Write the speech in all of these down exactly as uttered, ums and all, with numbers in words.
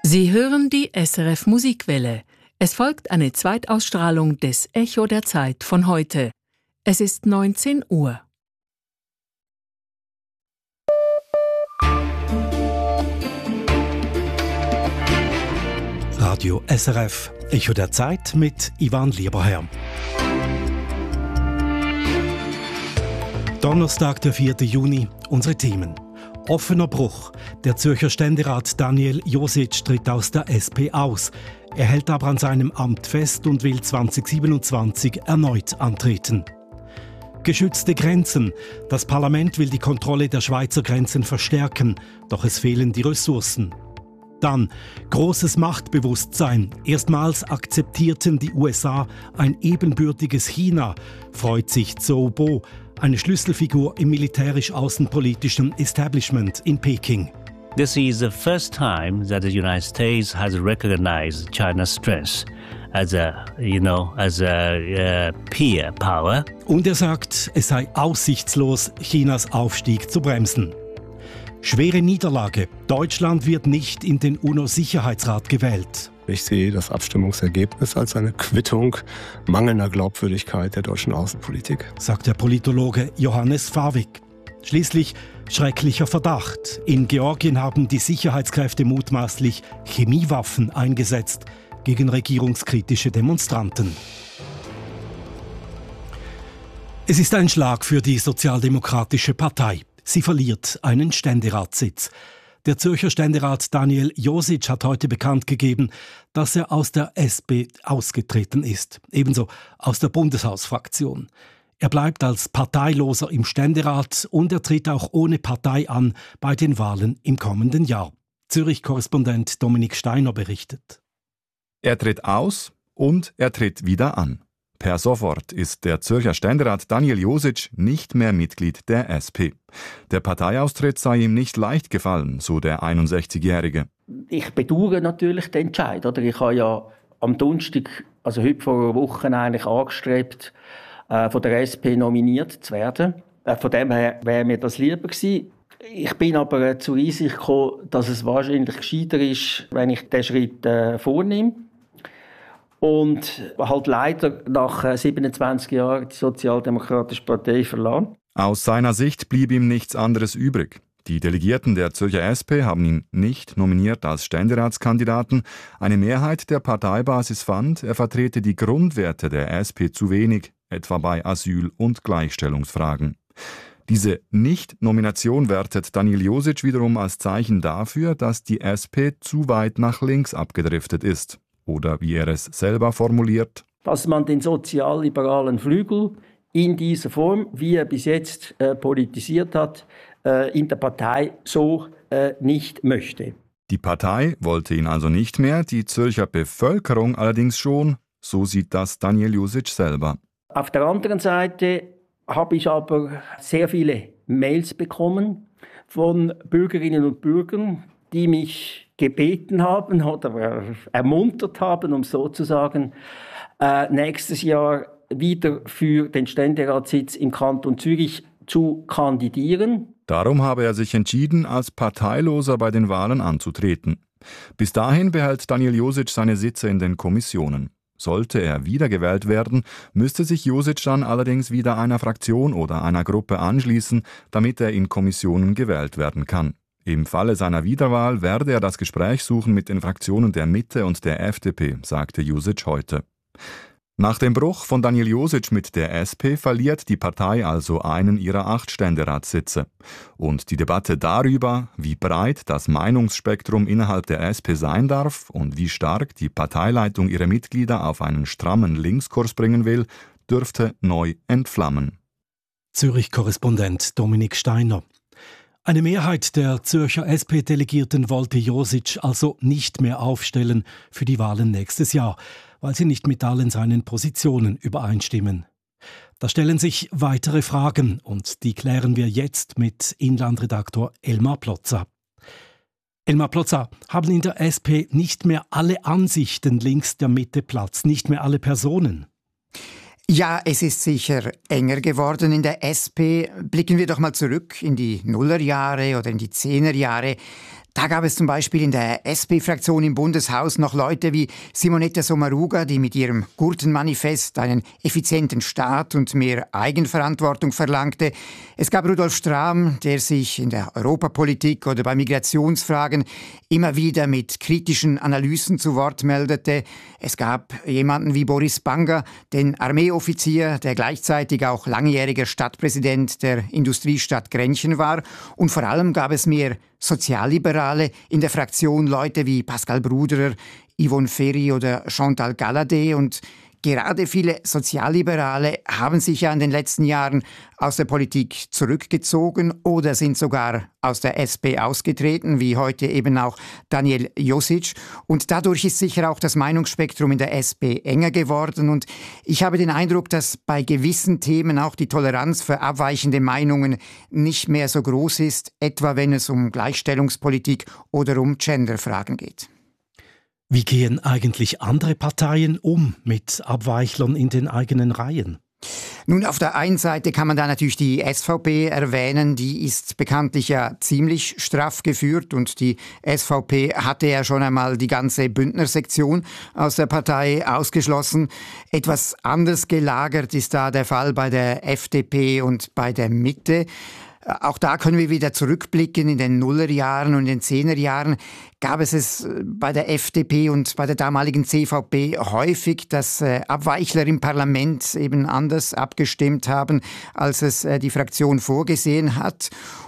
Sie hören die S R F Musikwelle. Es folgt eine Zweitausstrahlung des Echo der Zeit von heute. Es ist neunzehn Uhr. Radio S R F, Echo der Zeit mit Ivan Lieberherr. Donnerstag, der vierte Juni, unsere Themen. Offener Bruch. Der Zürcher Ständerat Daniel Josic tritt aus der S P aus. Er hält aber an seinem Amt fest und will zwanzig siebenundzwanzig erneut antreten. Geschützte Grenzen. Das Parlament will die Kontrolle der Schweizer Grenzen verstärken, doch es fehlen die Ressourcen. Dann großes Machtbewusstsein. Erstmals akzeptierten die U S A ein ebenbürtiges China, freut sich Zhou Bo, eine Schlüsselfigur im militärisch-außenpolitischen Establishment in Peking. This is the first time that the United States has recognized China's strength as a, you know, as a uh, peer power. Und er sagt, es sei aussichtslos, Chinas Aufstieg zu bremsen. Schwere Niederlage. Deutschland wird nicht in den U N O-Sicherheitsrat gewählt. Ich sehe das Abstimmungsergebnis als eine Quittung mangelnder Glaubwürdigkeit der deutschen Außenpolitik, sagt der Politologe Johannes Fawig. Schließlich schrecklicher Verdacht. In Georgien haben die Sicherheitskräfte mutmaßlich Chemiewaffen eingesetzt gegen regierungskritische Demonstranten. Es ist ein Schlag für die Sozialdemokratische Partei. Sie verliert einen Ständeratssitz. Der Zürcher Ständerat Daniel Josic hat heute bekannt gegeben, dass er aus der S P ausgetreten ist, ebenso aus der Bundeshausfraktion. Er bleibt als Parteiloser im Ständerat und er tritt auch ohne Partei an bei den Wahlen im kommenden Jahr. Zürich-Korrespondent Dominik Steiner berichtet. Er tritt aus und er tritt wieder an. Per sofort ist der Zürcher Ständerat Daniel Josic nicht mehr Mitglied der S P. Der Parteiaustritt sei ihm nicht leicht gefallen, so der einundsechzigjährige. Ich bedauere natürlich den Entscheid. Oder? Ich habe ja am Donnerstag, also heute vor einer Woche, eigentlich angestrebt, äh, von der S P nominiert zu werden. Äh, von dem her wäre mir das lieber gewesen. Ich bin aber äh, zur Einsicht gekommen, dass es wahrscheinlich gescheiter ist, wenn ich diesen Schritt äh, vornehme. Und halt leider nach siebenundzwanzig Jahren die Sozialdemokratische Partei verlassen. Aus seiner Sicht blieb ihm nichts anderes übrig. Die Delegierten der Zürcher S P haben ihn nicht nominiert als Ständeratskandidaten. Eine Mehrheit der Parteibasis fand, er vertrete die Grundwerte der S P zu wenig, etwa bei Asyl- und Gleichstellungsfragen. Diese Nicht-Nomination wertet Daniel Josic wiederum als Zeichen dafür, dass die S P zu weit nach links abgedriftet ist. Oder wie er es selber formuliert: Dass man den sozialliberalen Flügel in dieser Form, wie er bis jetzt äh, politisiert hat, äh, in der Partei so äh, nicht möchte. Die Partei wollte ihn also nicht mehr, die Zürcher Bevölkerung allerdings schon. So sieht das Daniel Josic selber. Auf der anderen Seite habe ich aber sehr viele Mails bekommen von Bürgerinnen und Bürgern, die mich gebeten haben oder ermuntert haben, um so zu sagen, äh, nächstes Jahr wieder für den Ständeratssitz im Kanton Zürich zu kandidieren. Darum habe er sich entschieden, als Parteiloser bei den Wahlen anzutreten. Bis dahin behält Daniel Josic seine Sitze in den Kommissionen. Sollte er wiedergewählt werden, müsste sich Josic dann allerdings wieder einer Fraktion oder einer Gruppe anschließen, damit er in Kommissionen gewählt werden kann. Im Falle seiner Wiederwahl werde er das Gespräch suchen mit den Fraktionen der Mitte und der F D P, sagte Josic heute. Nach dem Bruch von Daniel Josic mit der S P verliert die Partei also einen ihrer acht Ständeratssitze. Und die Debatte darüber, wie breit das Meinungsspektrum innerhalb der S P sein darf und wie stark die Parteileitung ihre Mitglieder auf einen strammen Linkskurs bringen will, dürfte neu entflammen. Zürich-Korrespondent Dominik Steiner. Eine Mehrheit der Zürcher S P-Delegierten wollte Josic also nicht mehr aufstellen für die Wahlen nächstes Jahr, weil sie nicht mit allen seinen Positionen übereinstimmen. Da stellen sich weitere Fragen und die klären wir jetzt mit Inlandredaktor Elmar Plotza. Elmar Plotza, haben in der S P nicht mehr alle Ansichten links der Mitte Platz, nicht mehr alle Personen? Ja, es ist sicher enger geworden in der S P. Blicken wir doch mal zurück in die Nullerjahre oder in die Zehnerjahre. Da gab es zum Beispiel in der S P-Fraktion im Bundeshaus noch Leute wie Simonetta Sommaruga, die mit ihrem Gurtenmanifest einen effizienten Staat und mehr Eigenverantwortung verlangte. Es gab Rudolf Strahm, der sich in der Europapolitik oder bei Migrationsfragen immer wieder mit kritischen Analysen zu Wort meldete. Es gab jemanden wie Boris Banger, den Armeeoffizier, der gleichzeitig auch langjähriger Stadtpräsident der Industriestadt Grenchen war. Und vor allem gab es mehr Sozialliberale in der Fraktion, Leute wie Pascal Bruderer, Yvonne Ferry oder Chantal Galladay. Und gerade viele Sozialliberale haben sich ja in den letzten Jahren aus der Politik zurückgezogen oder sind sogar aus der S P ausgetreten, wie heute eben auch Daniel Josic. Und dadurch ist sicher auch das Meinungsspektrum in der S P enger geworden. Und ich habe den Eindruck, dass bei gewissen Themen auch die Toleranz für abweichende Meinungen nicht mehr so groß ist, etwa wenn es um Gleichstellungspolitik oder um Genderfragen geht. Wie gehen eigentlich andere Parteien um mit Abweichlern in den eigenen Reihen? Nun, auf der einen Seite kann man da natürlich die S V P erwähnen, die ist bekanntlich ja ziemlich straff geführt und die S V P hatte ja schon einmal die ganze Bündnersektion aus der Partei ausgeschlossen. Etwas anders gelagert ist da der Fall bei der F D P und bei der Mitte. Auch da können wir wieder zurückblicken. In den Nullerjahren und in den Zehnerjahren gab es es bei der F D P und bei der damaligen C V P häufig, dass äh, Abweichler im Parlament eben anders abgestimmt haben, als es äh, die Fraktion vorgesehen hat.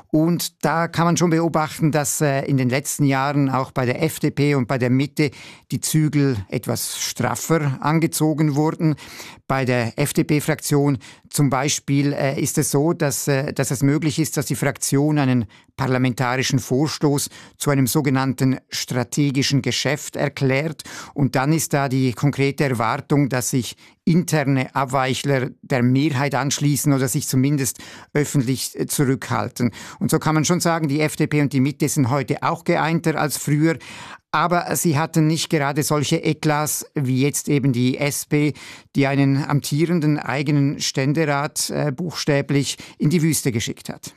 Und da kann man schon beobachten, dass äh, in den letzten Jahren auch bei der F D P und bei der Mitte die Zügel etwas straffer angezogen wurden. Bei der F D P-Fraktion zum Beispiel äh, ist es so, dass, äh, dass es möglich ist, dass die Fraktion einen parlamentarischen Vorstoß zu einem sogenannten strategischen Geschäft erklärt. Und dann ist da die konkrete Erwartung, dass sich interne Abweichler der Mehrheit anschließen oder sich zumindest öffentlich zurückhalten. Und so kann man schon sagen, die F D P und die Mitte sind heute auch geeinter als früher. Aber sie hatten nicht gerade solche Eklats wie jetzt eben die S P, die einen amtierenden eigenen Ständerat äh, buchstäblich in die Wüste geschickt hat.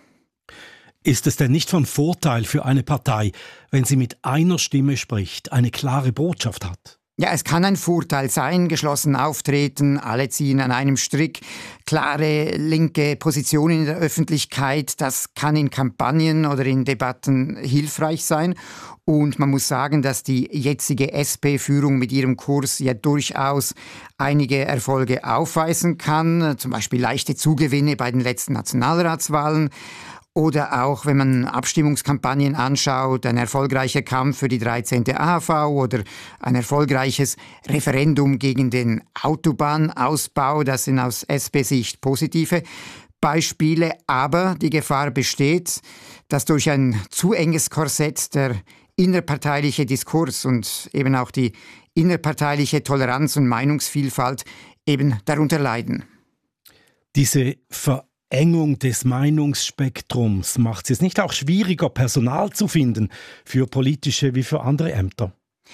Ist es denn nicht von Vorteil für eine Partei, wenn sie mit einer Stimme spricht, eine klare Botschaft hat? Ja, es kann ein Vorteil sein, geschlossen auftreten, alle ziehen an einem Strick, klare linke Positionen in der Öffentlichkeit, das kann in Kampagnen oder in Debatten hilfreich sein. Und man muss sagen, dass die jetzige S P-Führung mit ihrem Kurs ja durchaus einige Erfolge aufweisen kann, zum Beispiel leichte Zugewinne bei den letzten Nationalratswahlen. Oder auch, wenn man Abstimmungskampagnen anschaut, ein erfolgreicher Kampf für die dreizehnte A H V oder ein erfolgreiches Referendum gegen den Autobahnausbau, das sind aus S P-Sicht positive Beispiele. Aber die Gefahr besteht, dass durch ein zu enges Korsett der innerparteiliche Diskurs und eben auch die innerparteiliche Toleranz und Meinungsvielfalt eben darunter leiden. Diese Ver Engung des Meinungsspektrums macht es nicht auch schwieriger, Personal zu finden für politische wie für andere Ämter?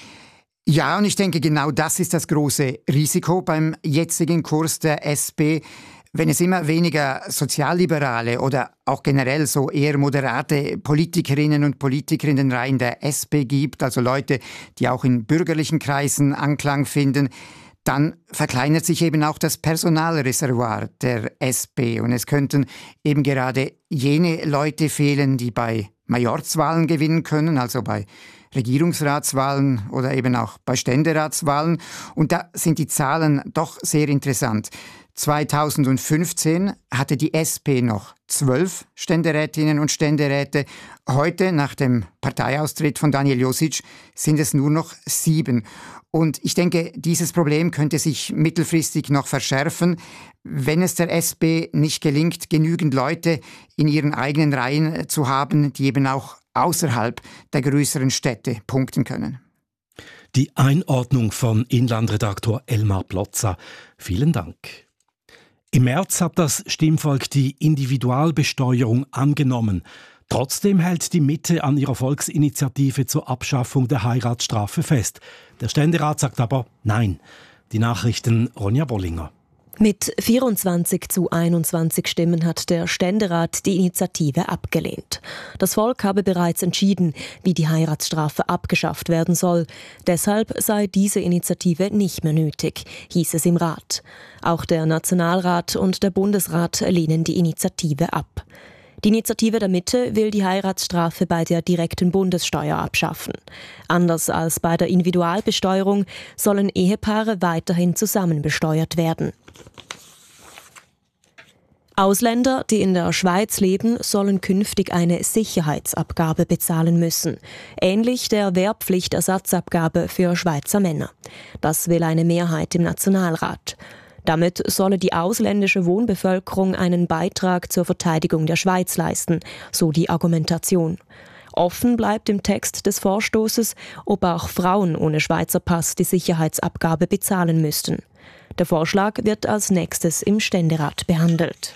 Ja, und ich denke, genau das ist das große Risiko beim jetzigen Kurs der S P. Wenn es immer weniger Sozialliberale oder auch generell so eher moderate Politikerinnen und Politiker in den Reihen der S P gibt, also Leute, die auch in bürgerlichen Kreisen Anklang finden, dann verkleinert sich eben auch das Personalreservoir der S P. Und es könnten eben gerade jene Leute fehlen, die bei Majorzwahlen gewinnen können, also bei Regierungsratswahlen oder eben auch bei Ständeratswahlen. Und da sind die Zahlen doch sehr interessant. zweitausendfünfzehn hatte die S P noch zwölf Ständerätinnen und Ständeräte. Heute, nach dem Parteiaustritt von Daniel Josic, sind es nur noch sieben. Und ich denke, dieses Problem könnte sich mittelfristig noch verschärfen, wenn es der S P nicht gelingt, genügend Leute in ihren eigenen Reihen zu haben, die eben auch außerhalb der größeren Städte punkten können. Die Einordnung von Inlandredaktor Elmar Plotza. Vielen Dank. Im März hat das Stimmvolk die Individualbesteuerung angenommen. Trotzdem hält die Mitte an ihrer Volksinitiative zur Abschaffung der Heiratsstrafe fest. Der Ständerat sagt aber Nein. Die Nachrichten Ronja Bollinger. Mit vierundzwanzig zu einundzwanzig Stimmen hat der Ständerat die Initiative abgelehnt. Das Volk habe bereits entschieden, wie die Heiratsstrafe abgeschafft werden soll. Deshalb sei diese Initiative nicht mehr nötig, hieß es im Rat. Auch der Nationalrat und der Bundesrat lehnen die Initiative ab. Die Initiative der Mitte will die Heiratsstrafe bei der direkten Bundessteuer abschaffen. Anders als bei der Individualbesteuerung sollen Ehepaare weiterhin zusammen besteuert werden. Ausländer, die in der Schweiz leben, sollen künftig eine Sicherheitsabgabe bezahlen müssen, ähnlich der Wehrpflichtersatzabgabe für Schweizer Männer. Das will eine Mehrheit im Nationalrat. Damit solle die ausländische Wohnbevölkerung einen Beitrag zur Verteidigung der Schweiz leisten, so die Argumentation. Offen bleibt im Text des Vorstoßes, ob auch Frauen ohne Schweizer Pass die Sicherheitsabgabe bezahlen müssten. Der Vorschlag wird als nächstes im Ständerat behandelt.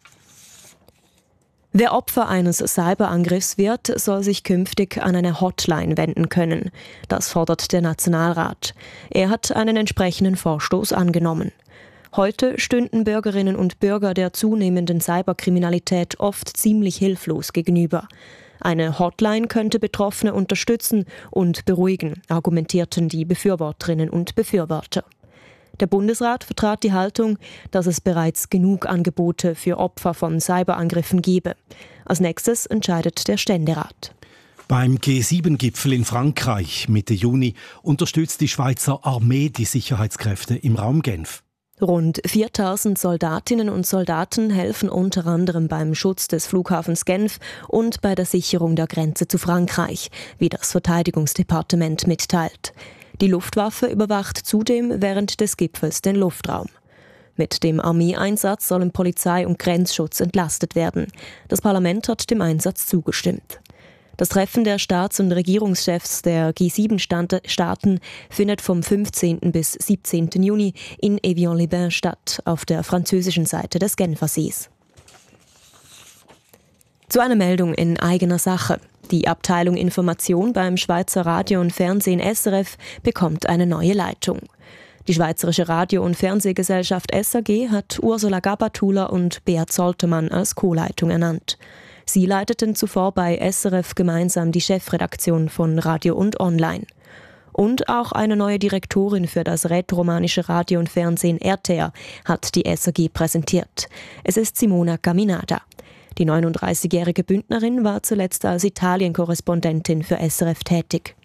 Wer Opfer eines Cyberangriffs wird, soll sich künftig an eine Hotline wenden können. Das fordert der Nationalrat. Er hat einen entsprechenden Vorstoß angenommen. Heute stünden Bürgerinnen und Bürger der zunehmenden Cyberkriminalität oft ziemlich hilflos gegenüber. Eine Hotline könnte Betroffene unterstützen und beruhigen, argumentierten die Befürworterinnen und Befürworter. Der Bundesrat vertrat die Haltung, dass es bereits genug Angebote für Opfer von Cyberangriffen gebe. Als nächstes entscheidet der Ständerat. Beim G sieben Gipfel in Frankreich Mitte Juni unterstützt die Schweizer Armee die Sicherheitskräfte im Raum Genf. Rund viertausend Soldatinnen und Soldaten helfen unter anderem beim Schutz des Flughafens Genf und bei der Sicherung der Grenze zu Frankreich, wie das Verteidigungsdepartement mitteilt. Die Luftwaffe überwacht zudem während des Gipfels den Luftraum. Mit dem Armeeeinsatz sollen Polizei und Grenzschutz entlastet werden. Das Parlament hat dem Einsatz zugestimmt. Das Treffen der Staats- und Regierungschefs der G sieben Staaten findet vom fünfzehnten bis siebzehnten Juni in Evian-les-Bains statt, auf der französischen Seite des Genfersees. Zu einer Meldung in eigener Sache. Die Abteilung Information beim Schweizer Radio und Fernsehen S R F bekommt eine neue Leitung. Die Schweizerische Radio- und Fernsehgesellschaft S A G hat Ursula Gabatuller und Beat Soltermann als Co-Leitung ernannt. Sie leiteten zuvor bei S R F gemeinsam die Chefredaktion von Radio und Online. Und auch eine neue Direktorin für das rätoromanische Radio und Fernsehen R T R hat die S A G präsentiert. Es ist Simona Caminada. Die neununddreißigjährige Bündnerin war zuletzt als Italien-Korrespondentin für S R F tätig.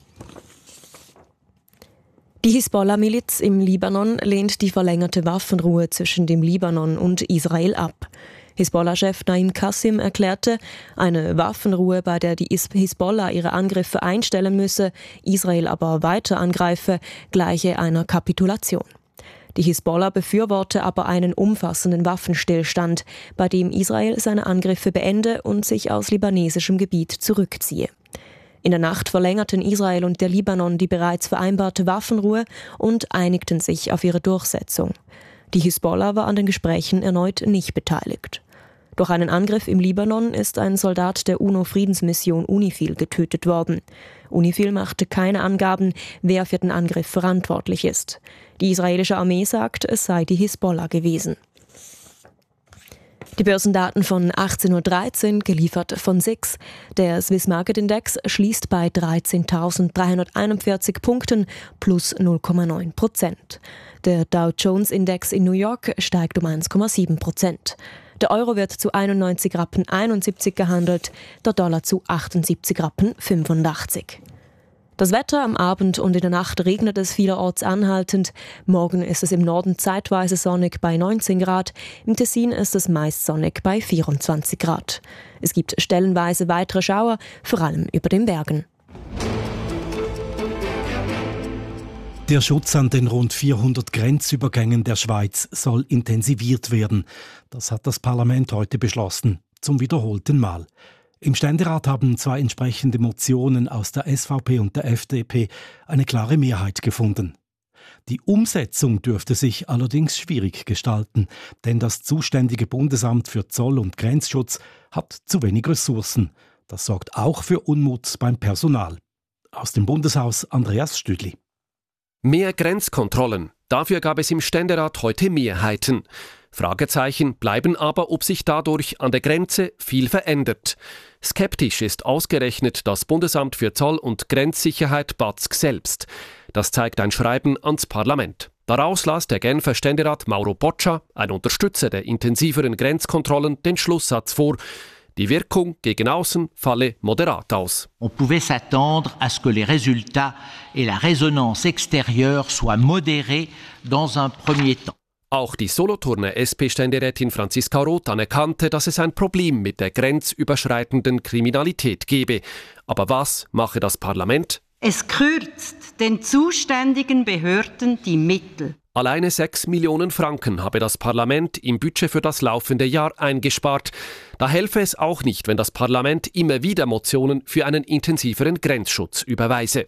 Die Hisbollah-Miliz im Libanon lehnt die verlängerte Waffenruhe zwischen dem Libanon und Israel ab. Hisbollah-Chef Naim Qassim erklärte, eine Waffenruhe, bei der die Hisbollah ihre Angriffe einstellen müsse, Israel aber weiter angreife, gleiche einer Kapitulation. Die Hisbollah befürworte aber einen umfassenden Waffenstillstand, bei dem Israel seine Angriffe beende und sich aus libanesischem Gebiet zurückziehe. In der Nacht verlängerten Israel und der Libanon die bereits vereinbarte Waffenruhe und einigten sich auf ihre Durchsetzung. Die Hisbollah war an den Gesprächen erneut nicht beteiligt. Durch einen Angriff im Libanon ist ein Soldat der UNO-Friedensmission UNIFIL getötet worden. UNIFIL machte keine Angaben, wer für den Angriff verantwortlich ist. Die israelische Armee sagt, es sei die Hisbollah gewesen. Die Börsendaten von achtzehn Uhr dreizehn, geliefert von S I X. Der Swiss Market Index schließt bei dreizehntausenddreihunderteinundvierzig Punkten plus null Komma neun Prozent. Der Dow Jones Index in New York steigt um eins Komma sieben Prozent. Der Euro wird zu einundneunzig Rappen einundsiebzig gehandelt, der Dollar zu achtundsiebzig Rappen fünfundachtzig. Das Wetter: am Abend und in der Nacht regnet es vielerorts anhaltend. Morgen ist es im Norden zeitweise sonnig bei neunzehn Grad. Im Tessin ist es meist sonnig bei vierundzwanzig Grad. Es gibt stellenweise weitere Schauer, vor allem über den Bergen. Der Schutz an den rund vierhundert Grenzübergängen der Schweiz soll intensiviert werden. Das hat das Parlament heute beschlossen, zum wiederholten Mal. Im Ständerat haben zwei entsprechende Motionen aus der S V P und der F D P eine klare Mehrheit gefunden. Die Umsetzung dürfte sich allerdings schwierig gestalten, denn das zuständige Bundesamt für Zoll- und Grenzschutz hat zu wenig Ressourcen. Das sorgt auch für Unmut beim Personal. Aus dem Bundeshaus Andreas Stüdli. Mehr Grenzkontrollen. Dafür gab es im Ständerat heute Mehrheiten. Fragezeichen bleiben aber, ob sich dadurch an der Grenze viel verändert. Skeptisch ist ausgerechnet das Bundesamt für Zoll- und Grenzsicherheit B A Z G selbst. Das zeigt ein Schreiben ans Parlament. Daraus las der Genfer Ständerat Mauro Boccia, ein Unterstützer der intensiveren Grenzkontrollen, den Schlusssatz vor: Die Wirkung gegen außen falle moderat aus. On pouvait s'attendre à ce que les résultats et la résonance extérieure soient modérés dans un premier temps. Auch die Solothurner S P-Ständerätin Franziska Roth anerkannte, dass es ein Problem mit der grenzüberschreitenden Kriminalität gebe. Aber was mache das Parlament? Es kürzt den zuständigen Behörden die Mittel. Alleine sechs Millionen Franken habe das Parlament im Budget für das laufende Jahr eingespart. Da helfe es auch nicht, wenn das Parlament immer wieder Motionen für einen intensiveren Grenzschutz überweise.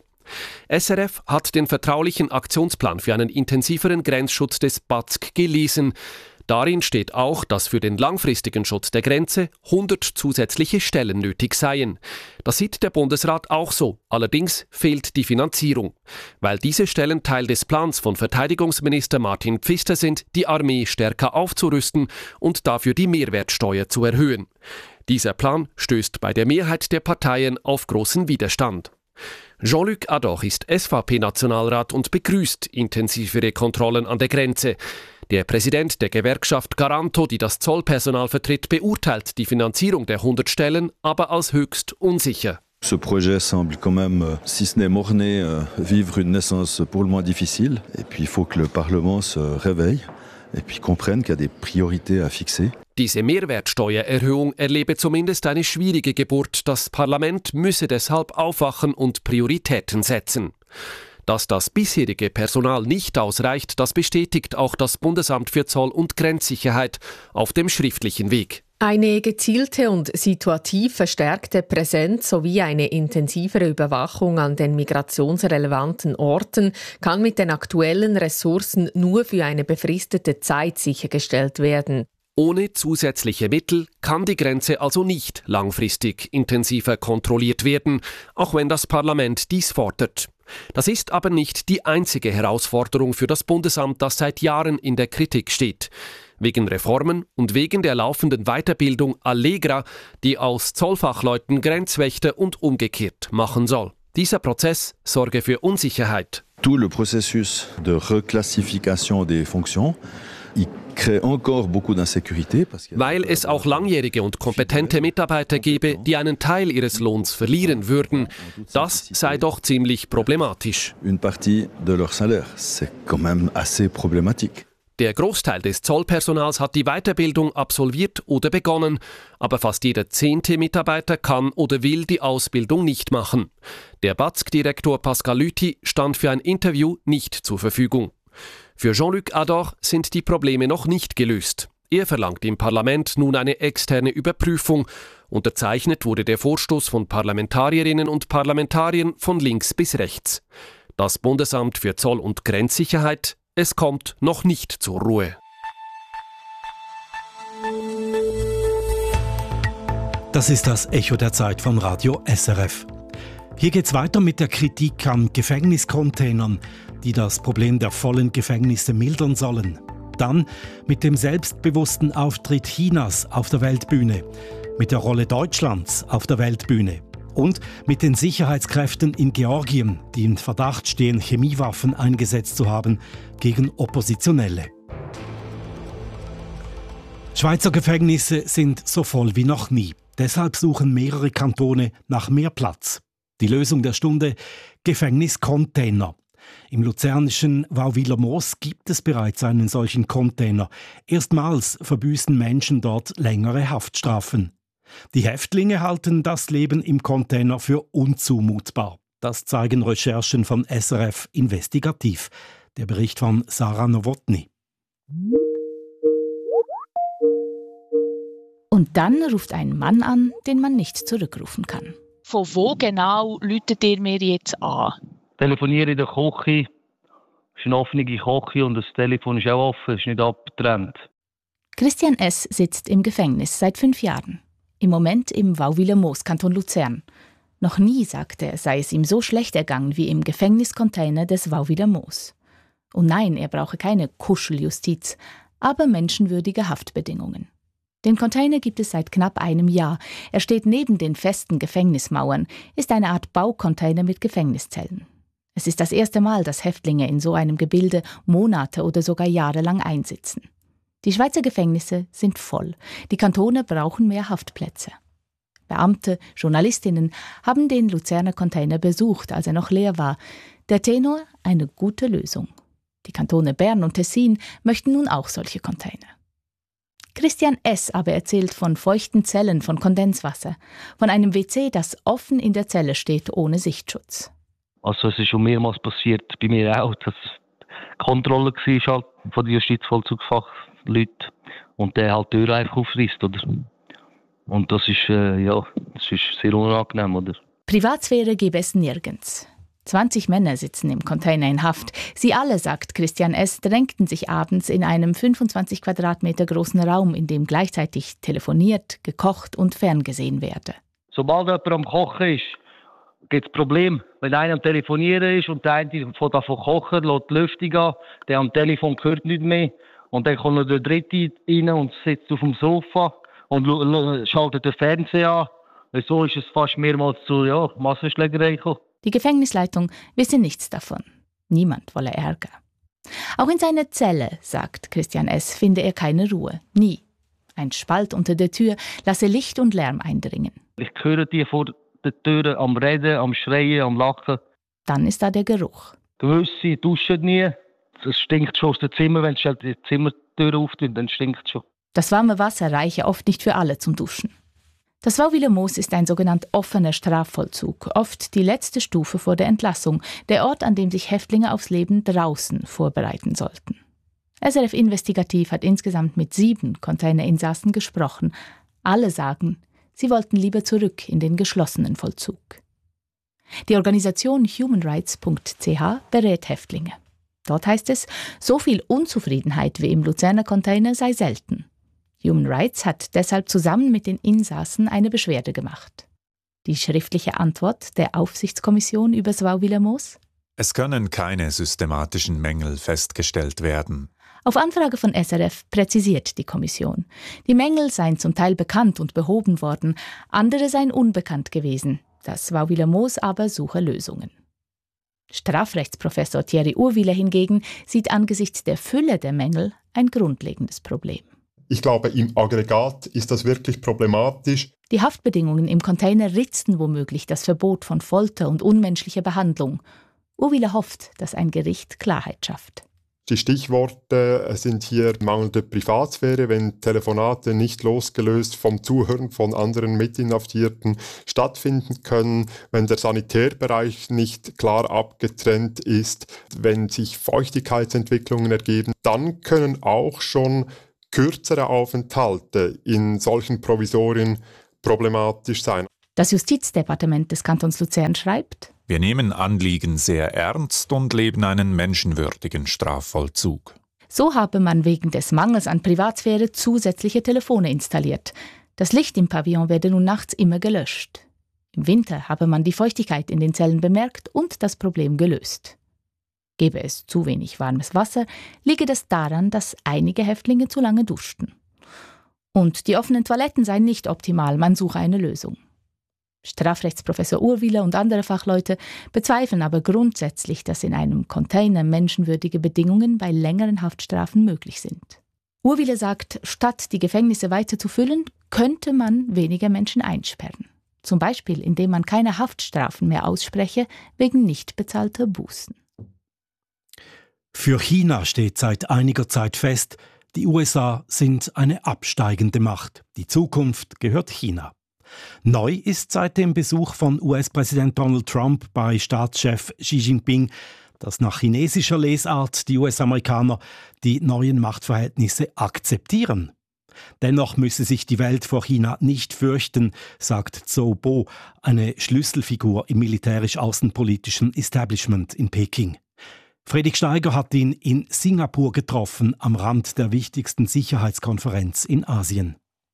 S R F hat den vertraulichen Aktionsplan für einen intensiveren Grenzschutz des B A Z G gelesen. Darin steht auch, dass für den langfristigen Schutz der Grenze hundert zusätzliche Stellen nötig seien. Das sieht der Bundesrat auch so, allerdings fehlt die Finanzierung. Weil diese Stellen Teil des Plans von Verteidigungsminister Martin Pfister sind, die Armee stärker aufzurüsten und dafür die Mehrwertsteuer zu erhöhen. Dieser Plan stößt bei der Mehrheit der Parteien auf großen Widerstand. Jean-Luc Adoch ist S V P-Nationalrat und begrüßt intensivere Kontrollen an der Grenze. Der Präsident der Gewerkschaft Garanto, die das Zollpersonal vertritt, beurteilt die Finanzierung der hundert Stellen aber als höchst unsicher. Ce projet semble quand même, si ce n'est mort-né, vivre une naissance pour le moins difficile. Et puis il faut que le Parlement se réveille et puis comprenne qu'il y a des priorités à fixer. Diese Mehrwertsteuererhöhung erlebe zumindest eine schwierige Geburt. Das Parlament müsse deshalb aufwachen und Prioritäten setzen. Dass das bisherige Personal nicht ausreicht, das bestätigt auch das Bundesamt für Zoll- und Grenzsicherheit auf dem schriftlichen Weg. Eine gezielte und situativ verstärkte Präsenz sowie eine intensivere Überwachung an den migrationsrelevanten Orten kann mit den aktuellen Ressourcen nur für eine befristete Zeit sichergestellt werden. Ohne zusätzliche Mittel kann die Grenze also nicht langfristig intensiver kontrolliert werden, auch wenn das Parlament dies fordert. Das ist aber nicht die einzige Herausforderung für das Bundesamt, das seit Jahren in der Kritik steht. Wegen Reformen und wegen der laufenden Weiterbildung Allegra, die aus Zollfachleuten Grenzwächter und umgekehrt machen soll. Dieser Prozess sorge für Unsicherheit. Tout le processus de reclassification des fonctions Weil es auch langjährige und kompetente Mitarbeiter gebe, die einen Teil ihres Lohns verlieren würden. Das sei doch ziemlich problematisch. Une partie de leur salaire, c'est quand même assez problématique. Der Großteil des Zollpersonals hat die Weiterbildung absolviert oder begonnen, aber fast jeder zehnte Mitarbeiter kann oder will die Ausbildung nicht machen. Der B A Z G-Direktor Pascal Lüthi stand für ein Interview nicht zur Verfügung. Für Jean-Luc Adoch sind die Probleme noch nicht gelöst. Er verlangt im Parlament nun eine externe Überprüfung. Unterzeichnet wurde der Vorstoß von Parlamentarierinnen und Parlamentariern von links bis rechts. Das Bundesamt für Zoll- und Grenzsicherheit, es kommt noch nicht zur Ruhe. Das ist das Echo der Zeit von Radio S R F. Hier geht's weiter mit der Kritik an Gefängniscontainern, die das Problem der vollen Gefängnisse mildern sollen. Dann mit dem selbstbewussten Auftritt Chinas auf der Weltbühne, mit der Rolle Deutschlands auf der Weltbühne und mit den Sicherheitskräften in Georgien, die in Verdacht stehen, Chemiewaffen eingesetzt zu haben gegen Oppositionelle. Schweizer Gefängnisse sind so voll wie noch nie. Deshalb suchen mehrere Kantone nach mehr Platz. Die Lösung der Stunde: Gefängniscontainer. Im luzernischen Wauwiler-Moos gibt es bereits einen solchen Container. Erstmals verbüßen Menschen dort längere Haftstrafen. Die Häftlinge halten das Leben im Container für unzumutbar. Das zeigen Recherchen von S R F Investigativ. Der Bericht von Sarah Nowotny. Und dann ruft ein Mann an, den man nicht zurückrufen kann. Von wo genau läutet ihr mir jetzt an? Ich telefoniere in der Küche. Es ist eine offene Küche und das Telefon ist auch offen, es ist nicht abgetrennt. Christian S. sitzt im Gefängnis seit fünf Jahren. Im Moment im Wauwiler-Moos, Kanton Luzern. Noch nie, sagte er, sei es ihm so schlecht ergangen wie im Gefängniscontainer des Wauwiler Moos. Und nein, er brauche keine Kuscheljustiz, aber menschenwürdige Haftbedingungen. Den Container gibt es seit knapp einem Jahr. Er steht neben den festen Gefängnismauern, ist eine Art Baucontainer mit Gefängniszellen. Es ist das erste Mal, dass Häftlinge in so einem Gebilde Monate oder sogar jahrelang einsitzen. Die Schweizer Gefängnisse sind voll. Die Kantone brauchen mehr Haftplätze. Beamte, Journalistinnen haben den Luzerner Container besucht, als er noch leer war. Der Tenor: eine gute Lösung. Die Kantone Bern und Tessin möchten nun auch solche Container. Christian S. aber erzählt von feuchten Zellen von Kondenswasser, von einem W C, das offen in der Zelle steht, ohne Sichtschutz. Also es ist schon mehrmals passiert, bei mir auch, dass Kontrolle war halt von den Justizvollzugsfachleuten und der halt die Tür einfach aufreißt, oder? Und das ist, äh, ja, das ist sehr unangenehm, oder? Privatsphäre gebe es nirgends. zwanzig Männer sitzen im Container in Haft. Sie alle, sagt Christian S., drängten sich abends in einem fünfundzwanzig Quadratmeter großen Raum, in dem gleichzeitig telefoniert, gekocht und ferngesehen werde. Sobald jemand am Kochen ist, gibt es Probleme. Wenn einer am Telefonieren ist und der eine von davon kochen, lässt die Lüftung an, der am Telefon hört nicht mehr. Und dann kommt noch der Dritte rein und sitzt auf dem Sofa und schaltet den Fernseher an. Und so ist es fast mehrmals zu ja, Massenschlägerei gekommen. Die Gefängnisleitung wisse nichts davon. Niemand wolle Ärger. Auch in seiner Zelle, sagt Christian S., finde er keine Ruhe. Nie. Ein Spalt unter der Tür lasse Licht und Lärm eindringen. Ich höre die vor der Tür am Reden, am Schreien, am Lachen. Dann ist da der Geruch. Gewisse duschen nie. Es stinkt schon aus dem Zimmer. Wenn die Zimmertür auftut, dann stinkt es schon. Das warme Wasser reiche oft nicht für alle zum Duschen. Das Wauwiler Moos ist ein sogenannt offener Strafvollzug, oft die letzte Stufe vor der Entlassung, der Ort, an dem sich Häftlinge aufs Leben draußen vorbereiten sollten. S R F Investigativ hat insgesamt mit sieben Containerinsassen gesprochen. Alle sagen, sie wollten lieber zurück in den geschlossenen Vollzug. Die Organisation human rights punkt c h berät Häftlinge. Dort heißt es, so viel Unzufriedenheit wie im Luzerner Container sei selten. Human Rights hat deshalb zusammen mit den Insassen eine Beschwerde gemacht. Die schriftliche Antwort der Aufsichtskommission über das Wauwiler Moos? Es können keine systematischen Mängel festgestellt werden. Auf Anfrage von S R F präzisiert die Kommission. Die Mängel seien zum Teil bekannt und behoben worden, andere seien unbekannt gewesen. Das Wauwiler Moos aber suche Lösungen. Strafrechtsprofessor Thierry Urwiler hingegen sieht angesichts der Fülle der Mängel ein grundlegendes Problem. Ich glaube, im Aggregat ist das wirklich problematisch. Die Haftbedingungen im Container ritzten womöglich das Verbot von Folter und unmenschlicher Behandlung. Urwiler hofft, dass ein Gericht Klarheit schafft. Die Stichworte sind hier mangelnde Privatsphäre, wenn Telefonate nicht losgelöst vom Zuhören von anderen Mitinhaftierten stattfinden können, wenn der Sanitärbereich nicht klar abgetrennt ist, wenn sich Feuchtigkeitsentwicklungen ergeben, dann können auch schon kürzere Aufenthalte in solchen Provisorien problematisch sein. Das Justizdepartement des Kantons Luzern schreibt: Wir nehmen Anliegen sehr ernst und leben einen menschenwürdigen Strafvollzug. So habe man wegen des Mangels an Privatsphäre zusätzliche Telefone installiert. Das Licht im Pavillon werde nun nachts immer gelöscht. Im Winter habe man die Feuchtigkeit in den Zellen bemerkt und das Problem gelöst. Gäbe es zu wenig warmes Wasser, liege das daran, dass einige Häftlinge zu lange duschten. Und die offenen Toiletten seien nicht optimal, man suche eine Lösung. Strafrechtsprofessor Urwiler und andere Fachleute bezweifeln aber grundsätzlich, dass in einem Container menschenwürdige Bedingungen bei längeren Haftstrafen möglich sind. Urwiler sagt, statt die Gefängnisse weiter zu füllen, könnte man weniger Menschen einsperren. Zum Beispiel, indem man keine Haftstrafen mehr ausspreche wegen nicht bezahlter Bußen. Für China steht seit einiger Zeit fest, die U S A sind eine absteigende Macht. Die Zukunft gehört China. Neu ist seit dem Besuch von U S-Präsident Donald Trump bei Staatschef Xi Jinping, dass nach chinesischer Lesart die U S-Amerikaner die neuen Machtverhältnisse akzeptieren. Dennoch müsse sich die Welt vor China nicht fürchten, sagt Zhou Bo, eine Schlüsselfigur im militärisch-außenpolitischen Establishment in Peking. Friedrich Steiger hat ihn in Singapur getroffen, am Rand der wichtigsten Sicherheitskonferenz in Asien.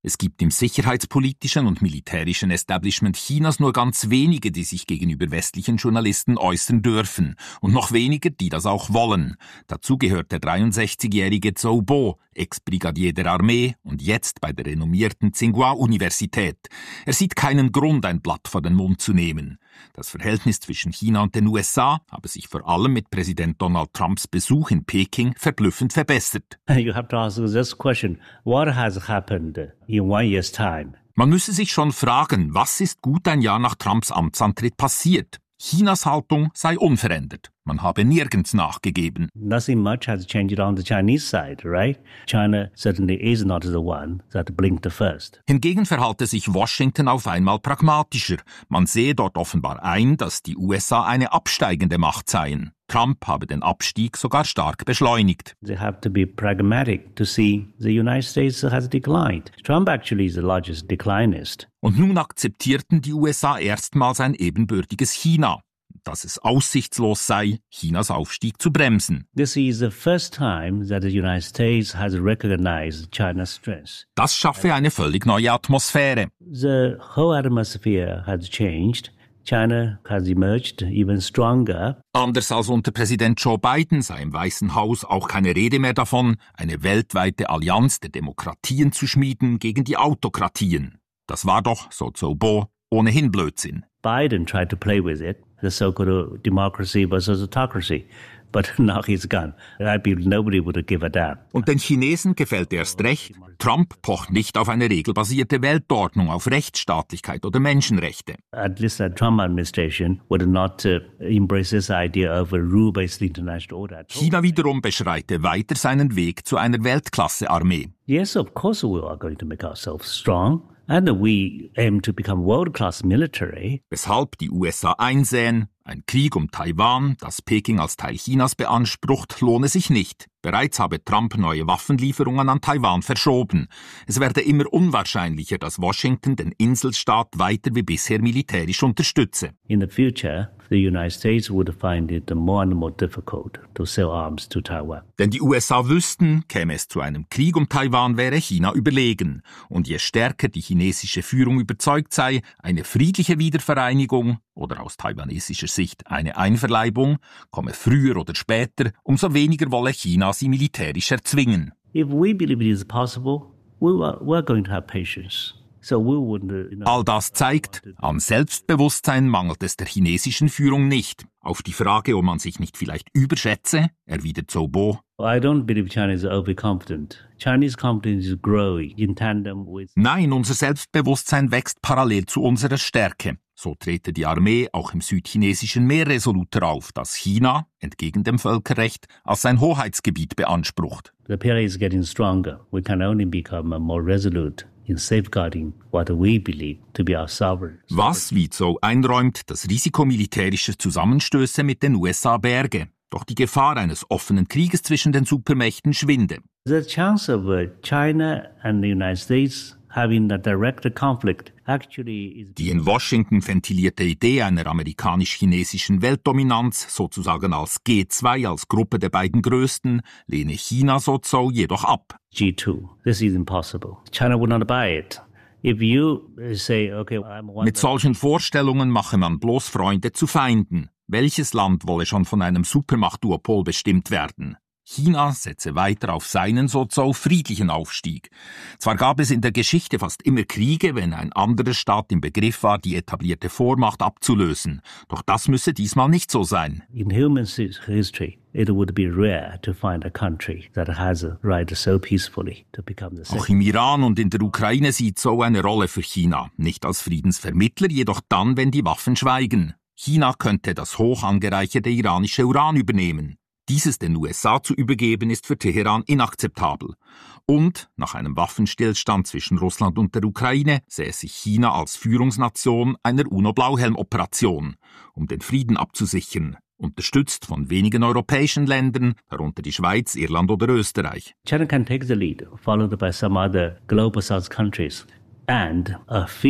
Es gibt im sicherheitspolitischen und militärischen Establishment Chinas nur ganz wenige, die sich gegenüber westlichen Journalisten äußern dürfen und noch weniger, die das auch wollen. Dazu gehört der dreiundsechzigjährige Zhou Bo, Ex-Brigadier der Armee und jetzt bei der renommierten Tsinghua-Universität. Er sieht keinen Grund, ein Blatt vor den Mund zu nehmen. Das Verhältnis zwischen China und den U S A habe sich vor allem mit Präsident Donald Trumps Besuch in Peking verblüffend verbessert. You have to ask this question: What has happened in one year's time? Man müsse sich schon fragen, was ist gut ein Jahr nach Trumps Amtsantritt passiert? Chinas Haltung sei unverändert. Man habe nirgends nachgegeben. Nothing much has changed on the Chinese side, right? China certainly is not the one that blinked first. Hingegen verhalte sich Washington auf einmal pragmatischer. Man sehe dort offenbar ein, dass die U S A eine absteigende Macht seien. Trump habe den Abstieg sogar stark beschleunigt. They have to be pragmatic to see the United States has declined. Trump actually is the largest declinist. Und nun akzeptierten die U S A erstmals ein ebenbürtiges China. Dass es aussichtslos sei, Chinas Aufstieg zu bremsen. This is the first time that the United States has recognized China's strength. Das schaffe eine völlig neue Atmosphäre. The whole atmosphere has changed. China has emerged even stronger. Anders als unter Präsident Joe Biden sei im Weißen Haus auch keine Rede mehr davon, eine weltweite Allianz der Demokratien zu schmieden gegen die Autokratien. Das war doch, so Zhou Bo, ohnehin Blödsinn. Biden tried to play with it, the so-called democracy versus autocracy. But now he's gone. I believe nobody would give a damn. Und den Chinesen gefällt erst recht. Trump pocht nicht auf eine regelbasierte Weltordnung, auf Rechtsstaatlichkeit oder Menschenrechte. At least the Trump administration would not uh, embrace this idea of a rule-based international order. China wiederum beschreite weiter seinen Weg zu einer Weltklasse-Armee. Yes, of course we are going to make ourselves strong. And we aim to become world-class military. Weshalb die U S A einsehen, ein Krieg um Taiwan, das Peking als Teil Chinas beansprucht, lohne sich nicht. Bereits habe Trump neue Waffenlieferungen an Taiwan verschoben. Es werde immer unwahrscheinlicher, dass Washington den Inselstaat weiter wie bisher militärisch unterstütze. In the future, the United States would find it more and more difficult to sell arms to Taiwan. Denn die U S A wüssten, käme es zu einem Krieg um Taiwan, wäre China überlegen. Und je stärker die chinesische Führung überzeugt sei, eine friedliche Wiedervereinigung oder aus taiwanesischer Sicht eine Einverleibung komme früher oder später, umso weniger wolle China sie militärisch erzwingen. If we believe it is possible, we are, we are going to have patience. So we would, you know, All das zeigt, an Selbstbewusstsein mangelt es der chinesischen Führung nicht. Auf die Frage, ob man sich nicht vielleicht überschätze, erwidert Zhou Bo: I don't believe China is overconfident. Chinese confidence is growing in tandem with... Nein, unser Selbstbewusstsein wächst parallel zu unserer Stärke. So trete die Armee auch im südchinesischen Meer resoluter auf, das China, entgegen dem Völkerrecht, als sein Hoheitsgebiet beansprucht. The period is getting stronger. We can only become more resolute in safeguarding what we believe to be our sovereign. Was, wie Zhou einräumt, das Risiko militärischer Zusammenstöße mit den U S A berge. Doch die Gefahr eines offenen Krieges zwischen den Supermächten schwinde. The chance of China and the United States having a direct conflict actually is... Die in Washington ventilierte Idee einer amerikanisch-chinesischen Weltdominanz, sozusagen als G zwei, als Gruppe der beiden Größten, lehne China, so Zhou, jedoch ab. G two, this is impossible. China would not buy it. If you say, okay, I'm one... Mit solchen Vorstellungen mache man bloß Freunde zu Feinden. Welches Land wolle schon von einem Supermachtduopol bestimmt werden? China setze weiter auf seinen, so Zhou, friedlichen Aufstieg. Zwar gab es in der Geschichte fast immer Kriege, wenn ein anderer Staat im Begriff war, die etablierte Vormacht abzulösen. Doch das müsse diesmal nicht so sein. In human history, it would be rare to find a country that has a right so peacefully to become the second. Auch im Iran und in der Ukraine sieht Zhou eine Rolle für China. Nicht als Friedensvermittler, jedoch dann, wenn die Waffen schweigen. China könnte das hoch angereicherte iranische Uran übernehmen. Dieses den U S A zu übergeben, ist für Teheran inakzeptabel. Und nach einem Waffenstillstand zwischen Russland und der Ukraine sähe sich China als Führungsnation einer UNO-Blauhelm-Operation, um den Frieden abzusichern, unterstützt von wenigen europäischen Ländern, darunter die Schweiz, Irland oder Österreich. China can take the lead, followed by some other global south countries and a few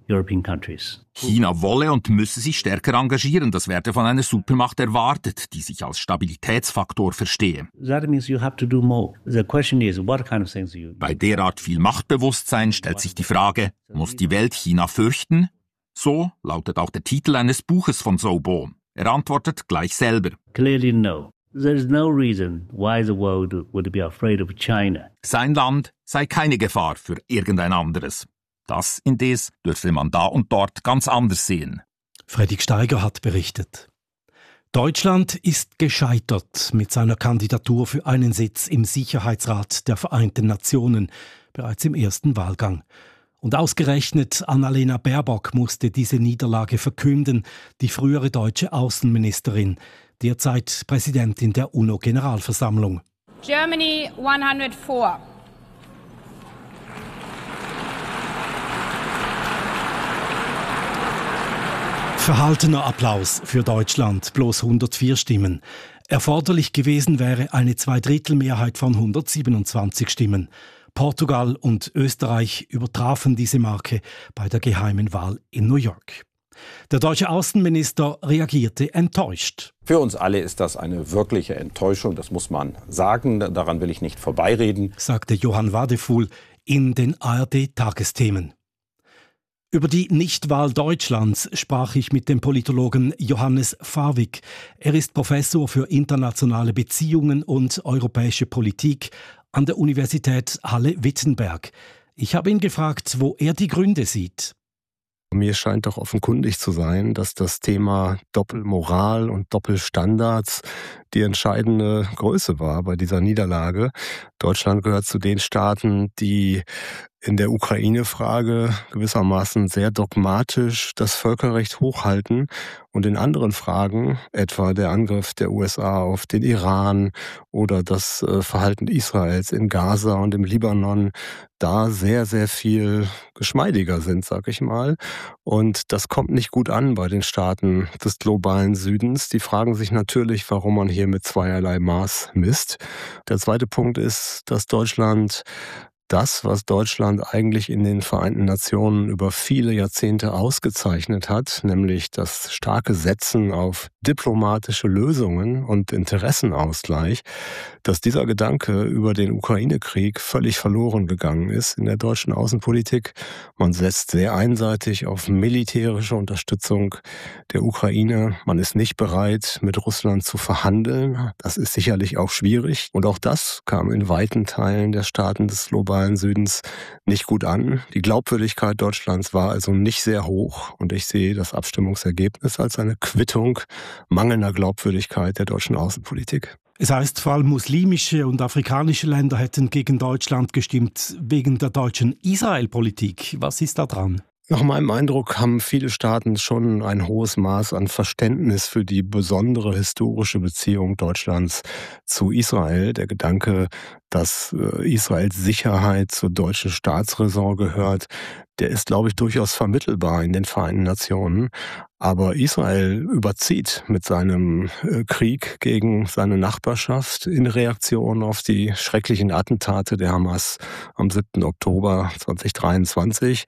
European countries. China wolle und müsse sich stärker engagieren. Das werde von einer Supermacht erwartet, die sich als Stabilitätsfaktor verstehe. That means you have to do more. The question is, what kind of things you... Bei derart viel Machtbewusstsein stellt sich die Frage, muss die Welt China fürchten? So lautet auch der Titel eines Buches von Zhou Bo. Er antwortet gleich selber. Clearly no. There is no reason why the world would be afraid of China. Sein Land sei keine Gefahr für irgendein anderes. Das indes dürfe man da und dort ganz anders sehen. Fredrik Steiger hat berichtet. Deutschland ist gescheitert mit seiner Kandidatur für einen Sitz im Sicherheitsrat der Vereinten Nationen, bereits im ersten Wahlgang. Und ausgerechnet Annalena Baerbock musste diese Niederlage verkünden, die frühere deutsche Außenministerin, derzeit Präsidentin der UNO-Generalversammlung. Germany hundertvier. Verhaltener Applaus für Deutschland, bloß hundertvier Stimmen. Erforderlich gewesen wäre eine Zweidrittelmehrheit von hundertsiebenundzwanzig Stimmen. Portugal und Österreich übertrafen diese Marke bei der geheimen Wahl in New York. Der deutsche Außenminister reagierte enttäuscht. Für uns alle ist das eine wirkliche Enttäuschung, das muss man sagen. Daran will ich nicht vorbeireden, sagte Johann Wadefuhl in den A R D-Tagesthemen. Über die Nichtwahl Deutschlands sprach ich mit dem Politologen Johannes Fawig. Er ist Professor für internationale Beziehungen und europäische Politik an der Universität Halle-Wittenberg. Ich habe ihn gefragt, wo er die Gründe sieht. Mir scheint doch offenkundig zu sein, dass das Thema Doppelmoral und Doppelstandards die entscheidende Größe war bei dieser Niederlage. Deutschland gehört zu den Staaten, die in der Ukraine-Frage gewissermaßen sehr dogmatisch das Völkerrecht hochhalten und in anderen Fragen, etwa der Angriff der U S A auf den Iran oder das Verhalten Israels in Gaza und im Libanon, da sehr, sehr viel geschmeidiger sind, sag ich mal. Und das kommt nicht gut an bei den Staaten des globalen Südens. Die fragen sich natürlich, warum man hier mit zweierlei Maß misst. Der zweite Punkt ist, dass Deutschland das, was Deutschland eigentlich in den Vereinten Nationen über viele Jahrzehnte ausgezeichnet hat, nämlich das starke Setzen auf diplomatische Lösungen und Interessenausgleich, dass dieser Gedanke über den Ukraine-Krieg völlig verloren gegangen ist in der deutschen Außenpolitik. Man setzt sehr einseitig auf militärische Unterstützung der Ukraine. Man ist nicht bereit, mit Russland zu verhandeln. Das ist sicherlich auch schwierig. Und auch das kam in weiten Teilen der Staaten des globalen Südens nicht gut an. Die Glaubwürdigkeit Deutschlands war also nicht sehr hoch und ich sehe das Abstimmungsergebnis als eine Quittung mangelnder Glaubwürdigkeit der deutschen Außenpolitik. Es heißt, vor allem muslimische und afrikanische Länder hätten gegen Deutschland gestimmt wegen der deutschen Israel-Politik. Was ist da dran? Nach meinem Eindruck haben viele Staaten schon ein hohes Maß an Verständnis für die besondere historische Beziehung Deutschlands zu Israel. Der Gedanke, dass Israels Sicherheit zur deutschen Staatsräson gehört, der ist, glaube ich, durchaus vermittelbar in den Vereinten Nationen. Aber Israel überzieht mit seinem Krieg gegen seine Nachbarschaft in Reaktion auf die schrecklichen Attentate der Hamas am siebten Oktober zweitausenddreiundzwanzig.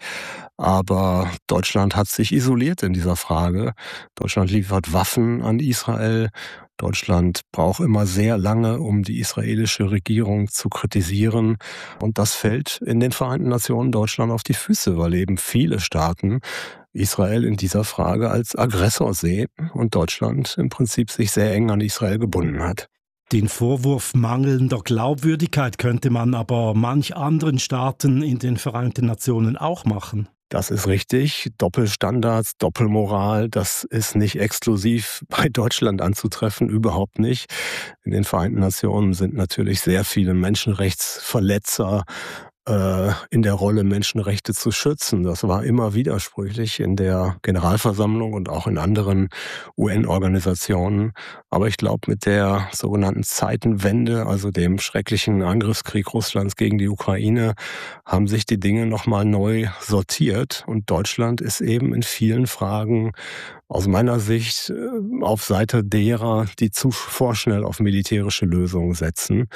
Aber Deutschland hat sich isoliert in dieser Frage. Deutschland liefert Waffen an Israel. Deutschland braucht immer sehr lange, um die israelische Regierung zu kritisieren. Und das fällt in den Vereinten Nationen Deutschland auf die Füße, weil eben viele Staaten Israel in dieser Frage als Aggressor sehen und Deutschland im Prinzip sich sehr eng an Israel gebunden hat. Den Vorwurf mangelnder Glaubwürdigkeit könnte man aber manch anderen Staaten in den Vereinten Nationen auch machen. Das ist richtig. Doppelstandards, Doppelmoral, das ist nicht exklusiv bei Deutschland anzutreffen, überhaupt nicht. In den Vereinten Nationen sind natürlich sehr viele Menschenrechtsverletzer in der Rolle, Menschenrechte zu schützen. Das war immer widersprüchlich in der Generalversammlung und auch in anderen U N-Organisationen. Aber ich glaube, mit der sogenannten Zeitenwende, also dem schrecklichen Angriffskrieg Russlands gegen die Ukraine, haben sich die Dinge nochmal neu sortiert. Und Deutschland ist eben in vielen Fragen aus meiner Sicht auf Seite derer, die zu vorschnell auf militärische Lösungen setzen.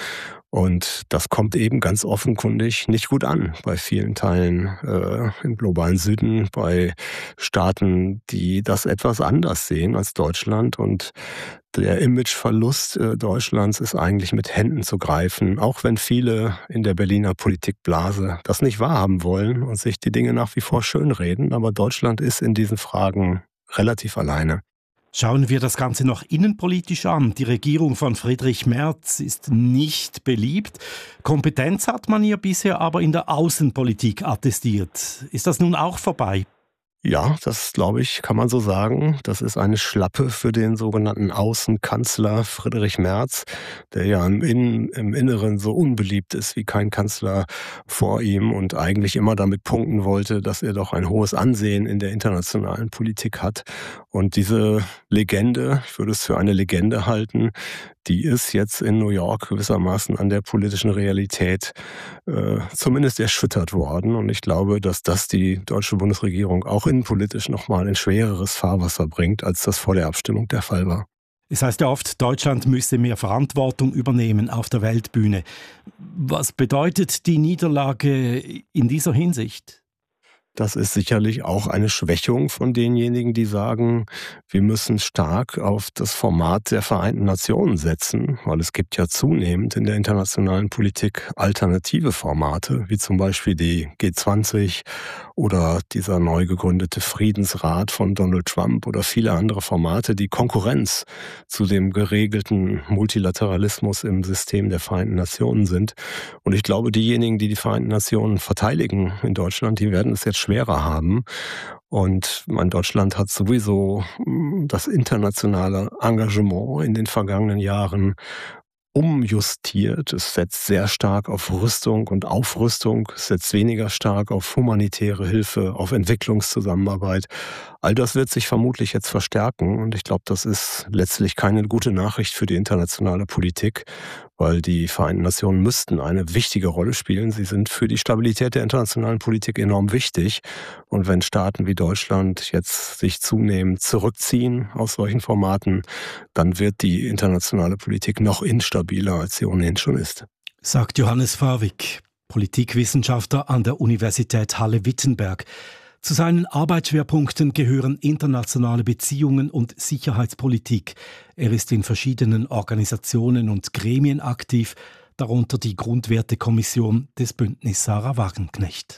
Und das kommt eben ganz offenkundig nicht gut an bei vielen Teilen äh, im globalen Süden, bei Staaten, die das etwas anders sehen als Deutschland. Und der Imageverlust äh, Deutschlands ist eigentlich mit Händen zu greifen, auch wenn viele in der Berliner Politikblase das nicht wahrhaben wollen und sich die Dinge nach wie vor schönreden. Aber Deutschland ist in diesen Fragen relativ alleine. Schauen wir das Ganze noch innenpolitisch an. Die Regierung von Friedrich Merz ist nicht beliebt. Kompetenz hat man ihr bisher aber in der Außenpolitik attestiert. Ist das nun auch vorbei? Ja, das glaube ich, kann man so sagen. Das ist eine Schlappe für den sogenannten Außenkanzler Friedrich Merz, der ja im, Innen, im Inneren so unbeliebt ist wie kein Kanzler vor ihm und eigentlich immer damit punkten wollte, dass er doch ein hohes Ansehen in der internationalen Politik hat. Und diese Legende, ich würde es für eine Legende halten, die ist jetzt in New York gewissermaßen an der politischen Realität äh, zumindest erschüttert worden. Und ich glaube, dass das die deutsche Bundesregierung auch innenpolitisch nochmal in schwereres Fahrwasser bringt, als das vor der Abstimmung der Fall war. Es heißt ja oft, Deutschland müsse mehr Verantwortung übernehmen auf der Weltbühne. Was bedeutet die Niederlage in dieser Hinsicht? Das ist sicherlich auch eine Schwächung von denjenigen, die sagen, wir müssen stark auf das Format der Vereinten Nationen setzen, weil es gibt ja zunehmend in der internationalen Politik alternative Formate, wie zum Beispiel die G zwanzig oder dieser neu gegründete Friedensrat von Donald Trump oder viele andere Formate, die Konkurrenz zu dem geregelten Multilateralismus im System der Vereinten Nationen sind. Und ich glaube, diejenigen, die die Vereinten Nationen verteidigen in Deutschland, die werden es jetzt schwerer haben. Und mein Deutschland hat sowieso das internationale Engagement in den vergangenen Jahren umjustiert. Es setzt sehr stark auf Rüstung und Aufrüstung, es setzt weniger stark auf humanitäre Hilfe, auf Entwicklungszusammenarbeit. All das wird sich vermutlich jetzt verstärken und ich glaube, das ist letztlich keine gute Nachricht für die internationale Politik, weil die Vereinten Nationen müssten eine wichtige Rolle spielen. Sie sind für die Stabilität der internationalen Politik enorm wichtig. Und wenn Staaten wie Deutschland jetzt sich zunehmend zurückziehen aus solchen Formaten, dann wird die internationale Politik noch instabiler, als sie ohnehin schon ist. Sagt Johannes Fawig, Politikwissenschaftler an der Universität Halle-Wittenberg. Zu seinen Arbeitsschwerpunkten gehören internationale Beziehungen und Sicherheitspolitik. Er ist in verschiedenen Organisationen und Gremien aktiv, darunter die Grundwertekommission des Bündnis Sarah Wagenknecht.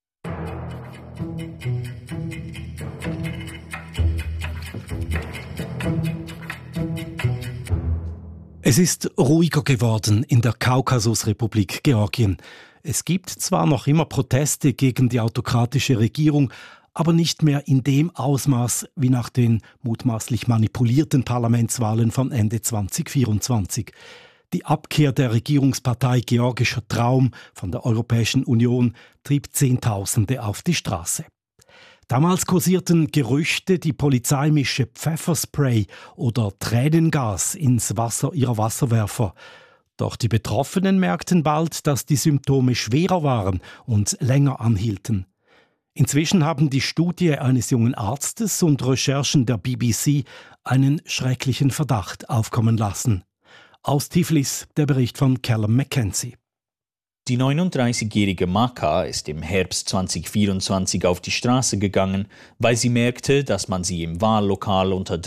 Es ist ruhiger geworden in der Kaukasusrepublik Georgien. Es gibt zwar noch immer Proteste gegen die autokratische Regierung, aber nicht mehr in dem Ausmaß wie nach den mutmaßlich manipulierten Parlamentswahlen von Ende zwanzig vierundzwanzig. Die Abkehr der Regierungspartei Georgischer Traum von der Europäischen Union trieb Zehntausende auf die Straße. Damals kursierten Gerüchte, die Polizei mische Pfefferspray oder Tränengas ins Wasser ihrer Wasserwerfer. Doch die Betroffenen merkten bald, dass die Symptome schwerer waren und länger anhielten. Inzwischen haben die Studie eines jungen Arztes und Recherchen der B B C einen schrecklichen Verdacht aufkommen lassen. Aus Tiflis der Bericht von Callum Mackenzie. Die neununddreißigjährige Maka ist im Herbst zwanzig vierundzwanzig auf die Straße gegangen, weil sie merkte, dass man sie im Wahllokal unter